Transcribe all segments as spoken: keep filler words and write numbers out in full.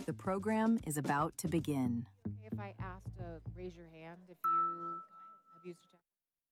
The program is about to begin. Okay, if I asked to raise your hand if you have used a chat.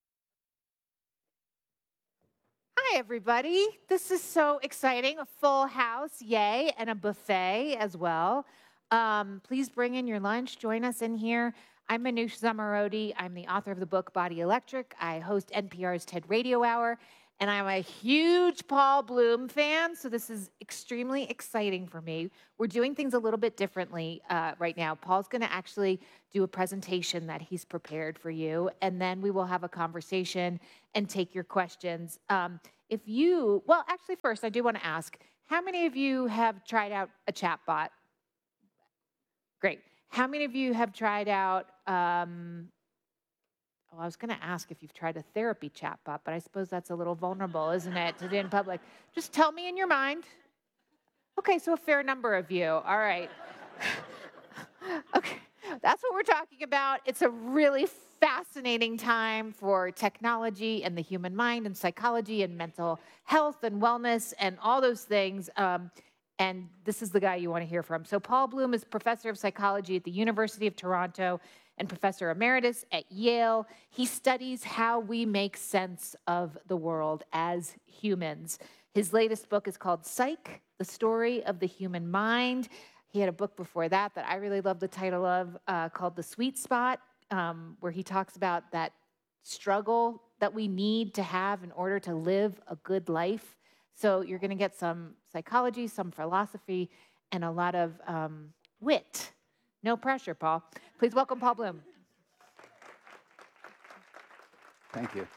Hi, everybody. This is so exciting. A full house, yay, and a buffet as well. Um, please bring in your lunch. Join us in here. I'm Manoush Zomorodi. I'm the author of the book Body Electric. I host N P R's TED Radio Hour, and I'm a huge Paul Bloom fan, so this is extremely exciting for me. We're doing things a little bit differently uh, right now. Paul's going to actually do a presentation that he's prepared for you, and then we will have a conversation and take your questions. Um, if you, well, actually first, I do want to ask, how many of you have tried out a chatbot? Great. How many of you have tried out, um, oh, I was going to ask if you've tried a therapy chatbot, but I suppose that's a little vulnerable, isn't it, to do in public? Just tell me in your mind. Okay, so a fair number of you. All right. Okay, that's what we're talking about. It's a really fascinating time for technology and the human mind and psychology and mental health and wellness and all those things. Um, And this is the guy you want to hear from. So Paul Bloom is professor of psychology at the University of Toronto and professor emeritus at Yale. He studies how we make sense of the world as humans. His latest book is called Psych, The Story of the Human Mind. He had a book before that that I really love the title of uh, called The Sweet Spot, um, where he talks about that struggle that we need to have in order to live a good life. So you're going to get some psychology, some philosophy, and a lot of um, wit. No pressure, Paul. Please welcome Paul Bloom. Thank you.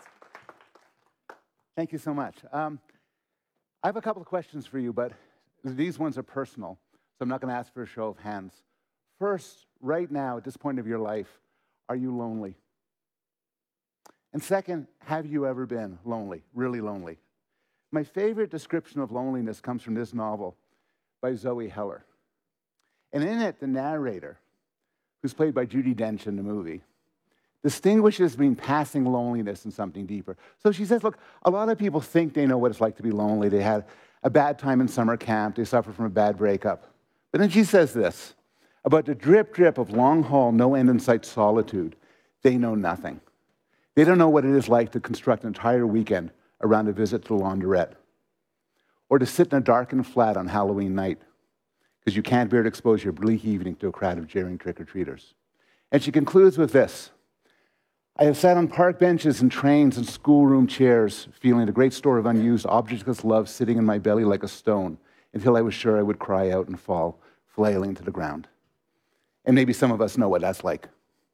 Thank you so much. Um, I have a couple of questions for you, but these ones are personal, so I'm not going to ask for a show of hands. First, right now, at this point of your life, are you lonely? And second, have you ever been lonely, really lonely? My favorite description of loneliness comes from this novel by Zoe Heller. And in it, the narrator, who's played by Judi Dench in the movie, distinguishes between passing loneliness and something deeper. So she says, look, a lot of people think they know what it's like to be lonely. They had a bad time in summer camp. They suffered from a bad breakup. But then she says this, about the drip, drip of long-haul, no-end-in-sight solitude, they know nothing. They don't know what it is like to construct an entire weekend around a visit to the laundrette, or to sit in a darkened flat on Halloween night, because you can't bear to expose your bleak evening to a crowd of jeering trick-or-treaters. And she concludes with this, I have sat on park benches and trains and schoolroom chairs, feeling a great store of unused objectless love sitting in my belly like a stone, until I was sure I would cry out and fall, flailing to the ground. And maybe some of us know what that's like.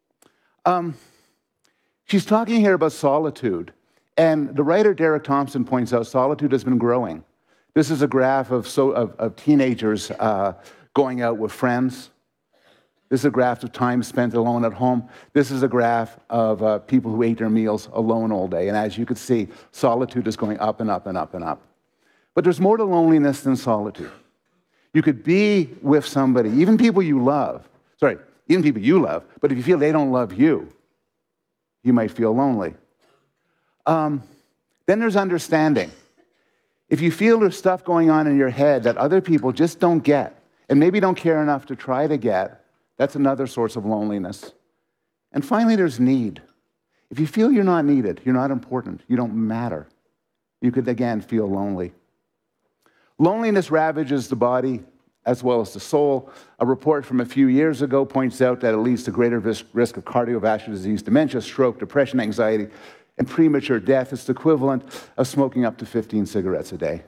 Um, she's talking here about solitude. And the writer Derek Thompson points out solitude has been growing. This is a graph of, so, of, of teenagers uh, going out with friends. This is a graph of time spent alone at home. This is a graph of uh, people who ate their meals alone all day. And as you can see, solitude is going up and up and up and up. But there's more to loneliness than solitude. You could be with somebody, even people you love. Sorry, even people you love. But if you feel they don't love you, you might feel lonely. Um, then there's understanding. If you feel there's stuff going on in your head that other people just don't get, and maybe don't care enough to try to get, that's another source of loneliness. And finally, there's need. If you feel you're not needed, you're not important, you don't matter, you could again feel lonely. Loneliness ravages the body as well as the soul. A report from a few years ago points out that it leads to greater risk of cardiovascular disease, dementia, stroke, depression, anxiety, and premature death. Is the equivalent of smoking up to fifteen cigarettes a day.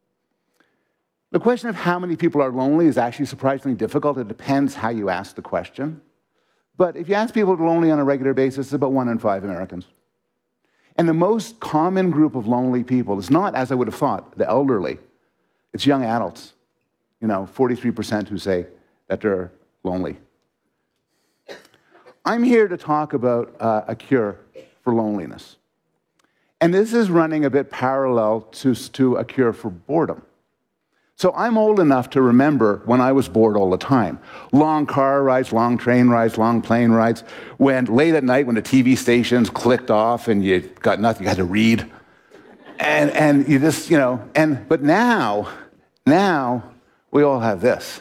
The question of how many people are lonely is actually surprisingly difficult. It depends how you ask the question. But if you ask people who are lonely on a regular basis, it's about one in five Americans. And the most common group of lonely people is not, as I would have thought, the elderly. It's young adults. You know, forty-three percent who say that they're lonely. I'm here to talk about uh, a cure for loneliness. And this is running a bit parallel to, to a cure for boredom. So I'm old enough to remember when I was bored all the time. Long car rides, long train rides, long plane rides. When late at night when the T V stations clicked off and you got nothing, you had to read. And, and you just, you know, and but now, now we all have this.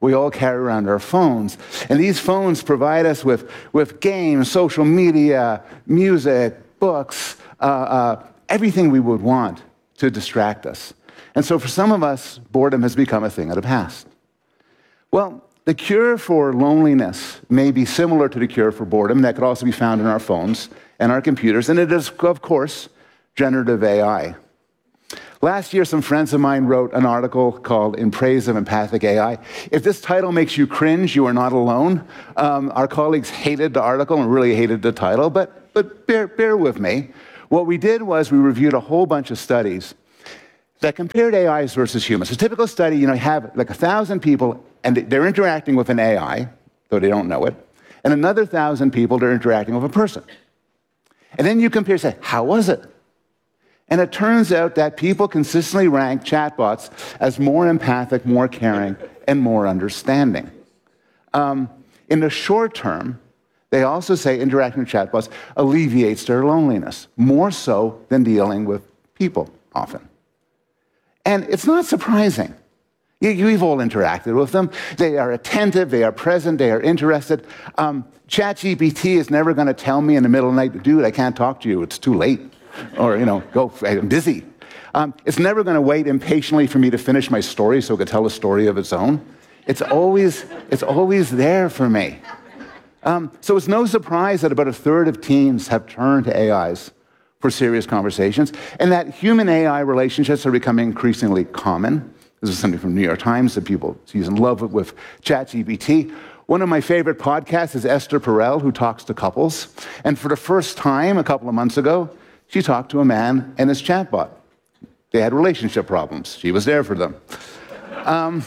We all carry around our phones. And these phones provide us with, with games, social media, music, books, uh, uh, everything we would want to distract us. And so for some of us, boredom has become a thing of the past. Well, the cure for loneliness may be similar to the cure for boredom that could also be found in our phones and our computers, and it is, of course, generative A I. Last year, some friends of mine wrote an article called In Praise of Empathic A I. If this title makes you cringe, you are not alone. Um, our colleagues hated the article and really hated the title, but, but bear, bear with me. What we did was we reviewed a whole bunch of studies that compared A Is versus humans. A typical study, you know, you have like a thousand people, and they're interacting with an A I, though they don't know it, and another thousand people, they're interacting with a person. And then you compare, say, how was it? And it turns out that people consistently rank chatbots as more empathic, more caring, and more understanding. Um, in the short term, they also say interacting with chatbots alleviates their loneliness, more so than dealing with people often. And it's not surprising. You, you've all interacted with them. They are attentive, they are present, they are interested. Um, ChatGPT is never going to tell me in the middle of the night, dude, I can't talk to you, it's too late. Or, you know, go, I'm busy. Um, it's never going to wait impatiently for me to finish my story so it can tell a story of its own. It's always, it's always there for me. Um, so it's no surprise that about a third of teens have turned to A Is for serious conversations, and that human-A I relationships are becoming increasingly common. This is something from New York Times that people seem in love with ChatGPT. One of my favorite podcasts is Esther Perel, who talks to couples. And for the first time, a couple of months ago, she talked to a man and his chatbot. They had relationship problems. She was there for them. Um,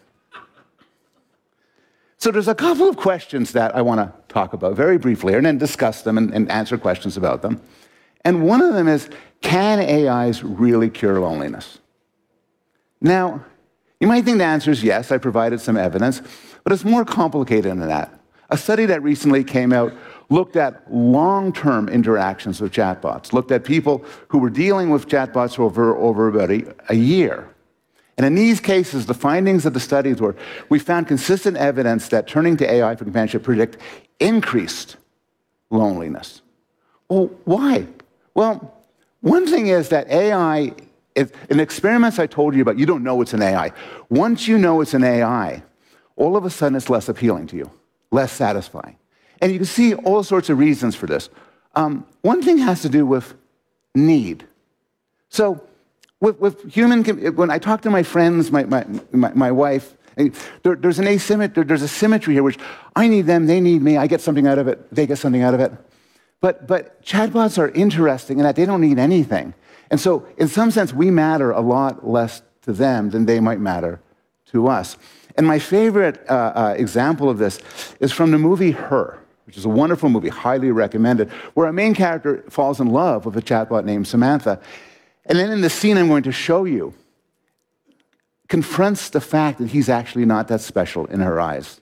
so there's a couple of questions that I want to talk about very briefly and then discuss them and, and answer questions about them. And one of them is, can A Is really cure loneliness? Now, you might think the answer is yes. I provided some evidence, but it's more complicated than that. A study that recently came out looked at long-term interactions with chatbots, looked at people who were dealing with chatbots over, over about a, a year. And in these cases, the findings of the studies were, we found consistent evidence that turning to A I for companionship predict increased loneliness. Well, why? Well, one thing is that A I, is, in experiments I told you about, you don't know it's an A I. Once you know it's an A I, all of a sudden it's less appealing to you, less satisfying. And you can see all sorts of reasons for this. Um, one thing has to do with need. So with, with human, when I talk to my friends, my, my, my, my wife, there, there's an asymmetry, there's a symmetry here, which I need them, they need me, I get something out of it, they get something out of it. But, but chatbots are interesting in that they don't need anything. And so in some sense, we matter a lot less to them than they might matter to us. And my favorite uh, uh, example of this is from the movie Her, which is a wonderful movie, highly recommended, where a main character falls in love with a chatbot named Samantha. And then in the scene I'm going to show you, confronts the fact that he's actually not that special in her eyes.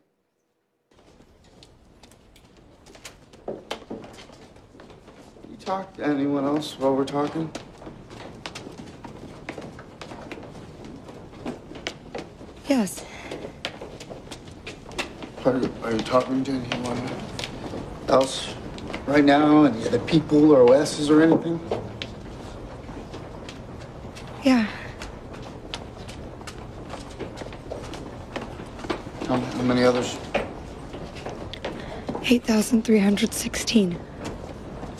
You talk to anyone else while we're talking? Yes. Are you, are you talking to anyone else right now? Any other people or O Ss or anything? Yeah. How, how many others? eight thousand three hundred sixteen.